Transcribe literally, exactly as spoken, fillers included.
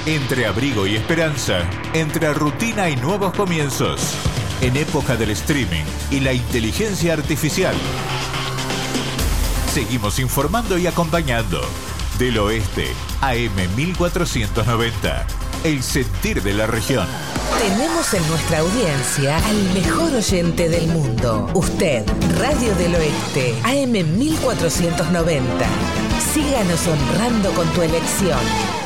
Entre abrigo y esperanza, entre rutina y nuevos comienzos, en época del streaming y la inteligencia artificial. Seguimos informando y acompañando. Del Oeste, A M mil cuatrocientos noventa. El sentir de la región. Tenemos en nuestra audiencia al mejor oyente del mundo. Usted, Radio del Oeste, A M mil cuatrocientos noventa. Síganos honrando con tu elección.